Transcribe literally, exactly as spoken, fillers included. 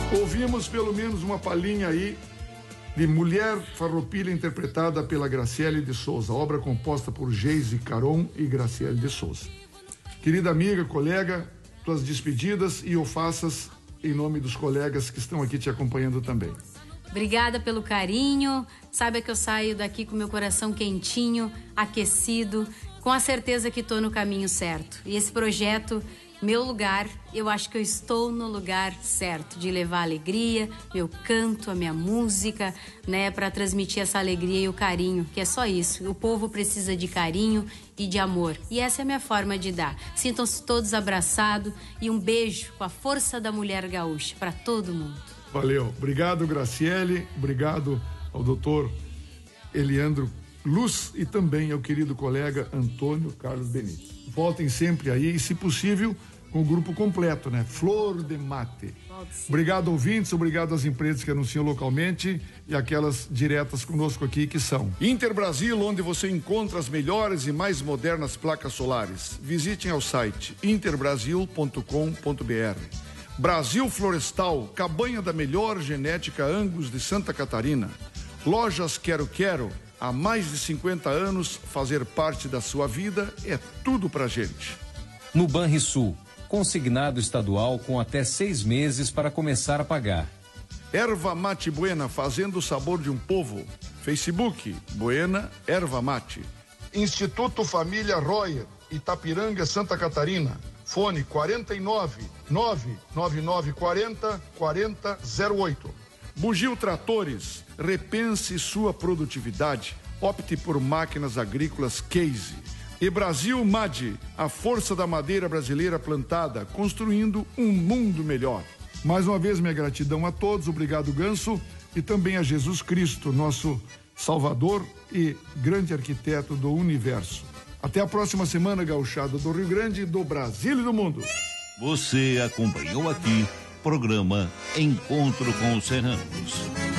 Ouvimos pelo menos uma palhinha aí de Mulher Farroupilha, interpretada pela Graciele de Souza, obra composta por Geise Caron e Graciele de Souza. Querida amiga, colega, tuas despedidas e o faças em nome dos colegas que estão aqui te acompanhando também. Obrigada pelo carinho, saiba que eu saio daqui com meu coração quentinho, aquecido, com a certeza que estou no caminho certo. E esse projeto, Meu Lugar, eu acho que eu estou no lugar certo, de levar alegria, meu canto, a minha música, né, para transmitir essa alegria e o carinho, que é só isso. O povo precisa de carinho e de amor, e essa é a minha forma de dar. Sintam-se todos abraçados e um beijo com a força da mulher gaúcha para todo mundo. Valeu, obrigado Graciele, obrigado ao doutor Eliandro Luz e também ao querido colega Antônio Carlos Benítez. Voltem sempre aí e, se possível, com o grupo completo, né? Flor de Mate. Obrigado, ouvintes, obrigado às empresas que anunciam localmente e aquelas diretas conosco aqui, que são Inter Brasil, onde você encontra as melhores e mais modernas placas solares. Visitem ao site interbrasil ponto com ponto br. Brasil Florestal, cabanha da melhor genética Angus de Santa Catarina. Lojas Quero Quero, há mais de cinquenta anos, fazer parte da sua vida é tudo pra gente. No Banrisul, consignado estadual com até seis meses para começar a pagar. Erva Mate Buena, fazendo o sabor de um povo. Facebook, Buena Erva Mate. Instituto Família Royer, Itapiranga, Santa Catarina. Fone quarenta e nove, nove nove nove quarenta, quarenta zero oito. Bugio Tratores, repense sua produtividade, opte por máquinas agrícolas Case. E Brasil M A D, a força da madeira brasileira plantada, construindo um mundo melhor. Mais uma vez, minha gratidão a todos, obrigado Ganso, e também a Jesus Cristo, nosso Salvador e grande arquiteto do universo. Até a próxima semana, gauchada do Rio Grande, do Brasil e do mundo. Você acompanhou aqui programa Encontro com os Serranos.